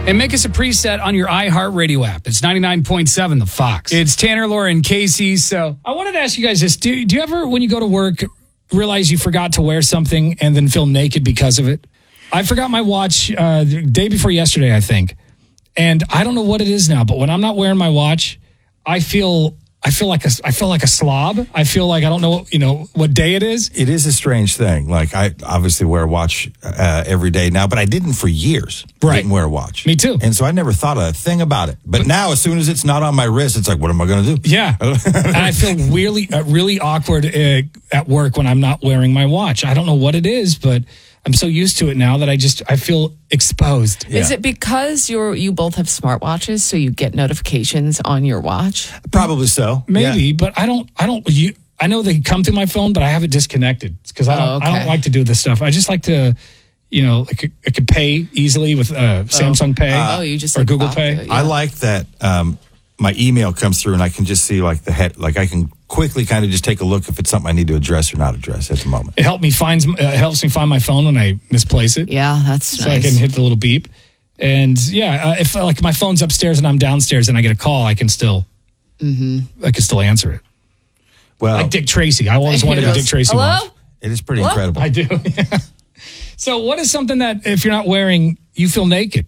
And make us a preset on your iHeartRadio app. It's 99.7 The Fox. It's Tanner, Laura, and Casey. So I wanted to ask you guys this. Do you ever, when you go to work, realize you forgot to wear something and then feel naked because of it? I forgot my watch the day before yesterday, I think. And I don't know what it is now, but when I'm not wearing my watch, I feel like a slob. I feel like I don't know what day it is. It is a strange thing. Like, I obviously wear a watch every day now, but I didn't for years. Right. I didn't wear a watch. Me too. And so I never thought a thing about it. But now, as soon as it's not on my wrist, it's like, what am I going to do? Yeah. And I feel really awkward at work when I'm not wearing my watch. I don't know what it is, but I'm so used to it now that I feel exposed. Yeah. Is it because you both have smartwatches, so you get notifications on your watch? Probably so. Maybe, but I know they come through my phone, but I have it disconnected because I don't like to do this stuff. I just like to, I could pay easily with Samsung Pay you just or Google Pay. I like that my email comes through and I can just see like the head, like I can quickly kind of just take a look if it's something I need to address or not address at the moment. It helps me find my phone when I misplace it. Yeah, that's nice. So I can hit the little beep. And if like my phone's upstairs and I'm downstairs and I get a call, I can still answer it. Well, like Dick Tracy. I always wanted a Dick Tracy watch. It is pretty incredible. I do. Yeah. So what is something that if you're not wearing, you feel naked?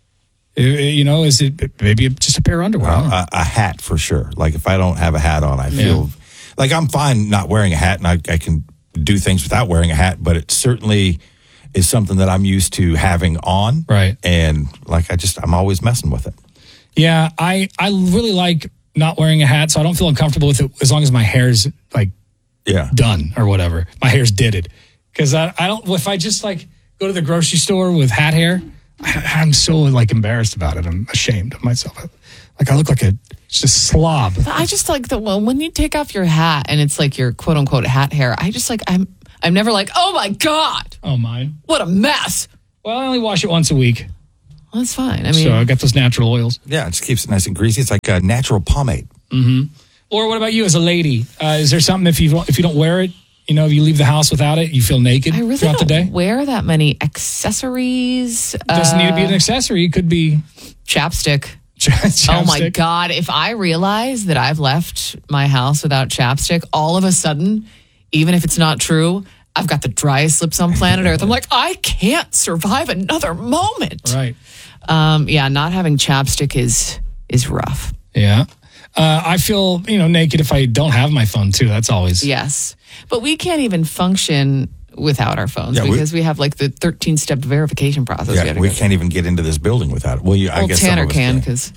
Is it maybe just a pair of underwear? A hat for sure. Like if I don't have a hat on, I feel like I'm fine not wearing a hat, and I can do things without wearing a hat. But it certainly is something that I'm used to having on, right? And like I'm always messing with it. Yeah, I really like not wearing a hat, so I don't feel uncomfortable with it as long as my hair's like done or whatever. My hair's ditted because I don't. If I just like go to the grocery store with hat hair, I'm so like embarrassed about it. I'm ashamed of myself. Like I look like just a slob. I just like when you take off your hat and it's like your quote unquote hat hair. I just like I'm never like, oh my God. Oh, mine. What a mess. Well, I only wash it once a week. Well, that's fine. I mean, so I got those natural oils. Yeah, it just keeps it nice and greasy. It's like a natural pomade. Mm-hmm. Or what about you as a lady? Is there something if you don't wear it? If you leave the house without it, you feel naked throughout the day? I really don't wear that many accessories. It doesn't need to be an accessory. It could be chapstick. Chapstick. Oh, my God. If I realize that I've left my house without chapstick, all of a sudden, even if it's not true, I've got the driest lips on planet Earth. I'm like, I can't survive another moment. Right. Not having chapstick is rough. Yeah. I feel, naked if I don't have my phone, too. That's always. Yes. But we can't even function without our phones because we have like the 13-step verification process. Yeah, we can't even get into this building without it. Well, I guess Tanner can because.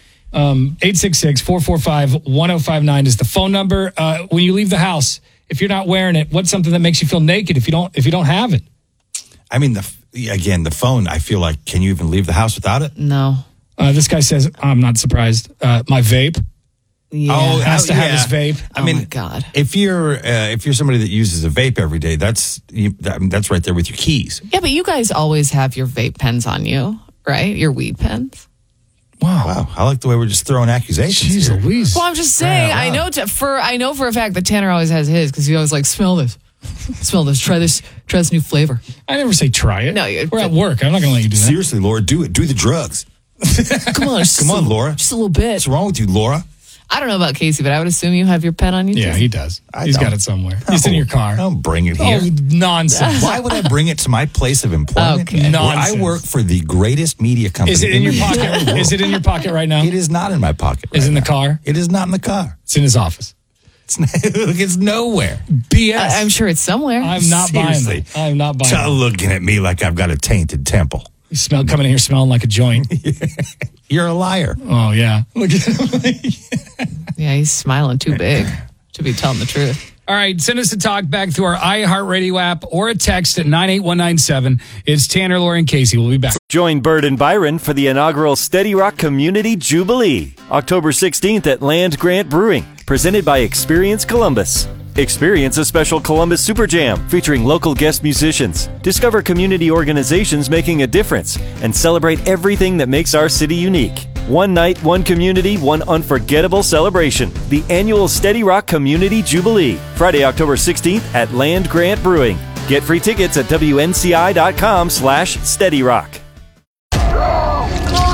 866-445-1059 is the phone number. When you leave the house, if you're not wearing it, what's something that makes you feel naked if you don't have it? I mean, the phone, I feel like, can you even leave the house without it? No. This guy says, I'm not surprised. My vape. Yeah. Has to have his vape. I mean, my God. If you're somebody that uses a vape every day, that's right there with your keys. Yeah, but you guys always have your vape pens on you, right? Your weed pens. Wow. I like the way we're just throwing accusations. Jeez Louise. Well, I'm just saying. I know for a fact that Tanner always has his because he always like smell this. Smell this. Try this new flavor. I never say try it. No, we're at work. I'm not going to let you do that. Seriously, Laura, do it. Do the drugs. Come on, Laura. Just a little bit. What's wrong with you, Laura? I don't know about Casey, but I would assume you have your pen on you. Yeah, too. he does. He's got it somewhere. It's in your car. Don't bring it here. Oh, nonsense. Why would I bring it to my place of employment? Okay. Nonsense. I work for the greatest media company. Is it in your pocket? Is it in your pocket right now? It is not in my pocket. Is it in the car? It is not in the car. It's in his office. It's nowhere. BS. I'm sure it's somewhere. I'm not Seriously. buying it. I'm not buying Stop it. looking at me like I've got a tainted temple. You coming in here smelling like a joint. You're a liar. Oh, yeah. Look at him. Yeah, he's smiling too big to be telling the truth. All right, send us a talk back through our iHeartRadio app or a text at 98197. It's Tanner, Laura, and Casey. We'll be back. Join Bird and Byron for the inaugural Steady Rock Community Jubilee, October 16th at Land Grant Brewing, presented by Experience Columbus. Experience a special Columbus Super Jam featuring local guest musicians. Discover community organizations making a difference and celebrate everything that makes our city unique. One night, one community, one unforgettable celebration. The annual Steady Rock Community Jubilee, Friday, October 16th at Land Grant Brewing. Get free tickets at WNCI.com/SteadyRock.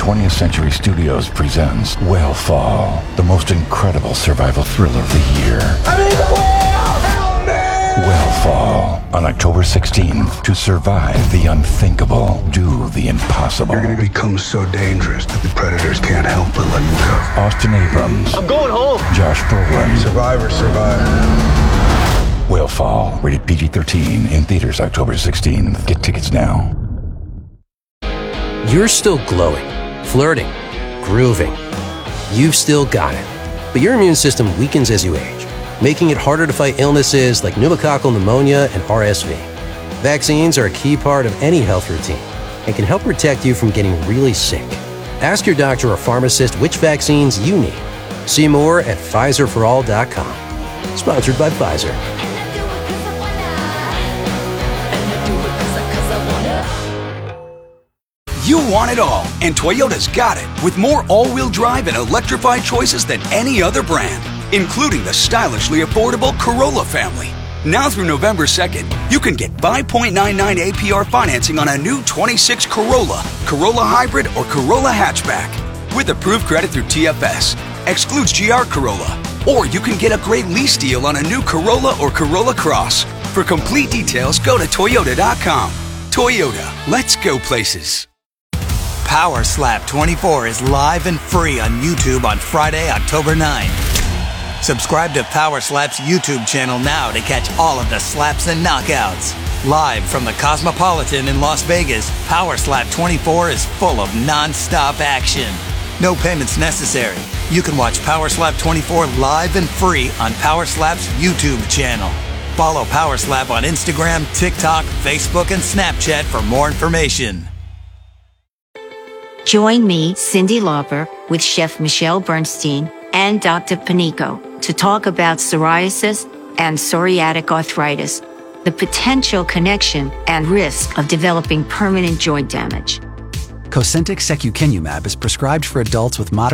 20th Century Studios presents Whale the most incredible survival thriller of the year. I'm in the whale! Help me! Whale on October 16th. To survive the unthinkable, do the impossible. You're going to become so dangerous that the predators can't help but let you go. Austin Abrams. I'm going home. Josh Brolin. Survivor, survive. Whale, rated PG-13, in theaters October 16th. Get tickets now. You're still glowing, flirting, grooving. You've still got it. But your immune system weakens as you age, making it harder to fight illnesses like pneumococcal pneumonia and RSV. Vaccines are a key part of any health routine and can help protect you from getting really sick. Ask your doctor or pharmacist which vaccines you need. See more at PfizerForAll.com. Sponsored by Pfizer. You want it all, and Toyota's got it, with more all-wheel drive and electrified choices than any other brand, including the stylishly affordable Corolla family. Now through November 2nd, you can get 5.99 APR financing on a new 26 Corolla, Corolla Hybrid, or Corolla Hatchback, with approved credit through TFS, excludes GR Corolla, or you can get a great lease deal on a new Corolla or Corolla Cross. For complete details, go to Toyota.com. Toyota, let's go places. Power Slap 24 is live and free on YouTube on Friday, October 9th. Subscribe to Power Slap's YouTube channel now to catch all of the slaps and knockouts. Live from the Cosmopolitan in Las Vegas, Power Slap 24 is full of non-stop action. No payments necessary. You can watch Power Slap 24 live and free on Power Slap's YouTube channel. Follow Power Slap on Instagram, TikTok, Facebook, and Snapchat for more information. Join me, Cyndi Lauper, with Chef Michelle Bernstein and Dr. Panico to talk about psoriasis and psoriatic arthritis, the potential connection and risk of developing permanent joint damage. Cosentyx secukinumab is prescribed for adults with moderate